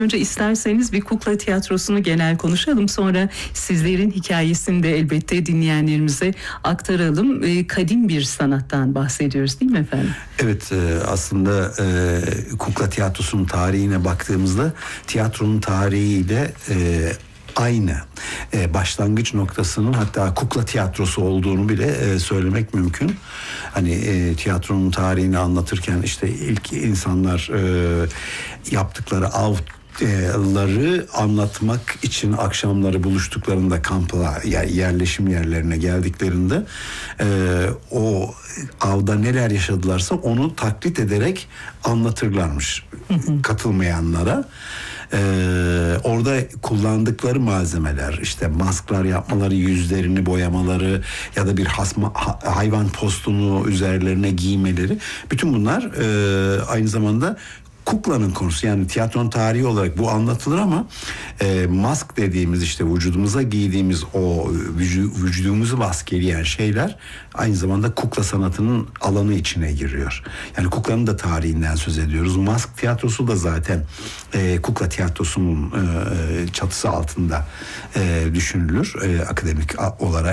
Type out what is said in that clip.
Önce isterseniz bir kukla tiyatrosunu genel konuşalım. Sonra sizlerin hikayesini de elbette dinleyenlerimize aktaralım. Kadim bir sanattan bahsediyoruz değil mi efendim? Evet, aslında kukla tiyatrosunun tarihine baktığımızda tiyatronun tarihiyle aynı. Başlangıç noktasının hatta kukla tiyatrosu olduğunu bile söylemek mümkün. Hani tiyatronun tarihini anlatırken işte ilk insanlar yaptıkları avları anlatmak için akşamları buluştuklarında kampa, yerleşim yerlerine geldiklerinde o avda neler yaşadılarsa onu taklit ederek anlatırlarmış katılmayanlara. Orada kullandıkları malzemeler, işte masklar yapmaları, yüzlerini boyamaları ya da bir hayvan postunu üzerlerine giymeleri, bütün bunlar aynı zamanda kuklanın konusu. Yani tiyatronun tarihi olarak bu anlatılır ama mask dediğimiz, işte vücudumuza giydiğimiz o vücudumuzu maskeleyen şeyler aynı zamanda kukla sanatının alanı içine giriyor. Yani kuklanın da tarihinden söz ediyoruz. Mask tiyatrosu da zaten kukla tiyatrosunun çatısı altında düşünülür akademik olarak.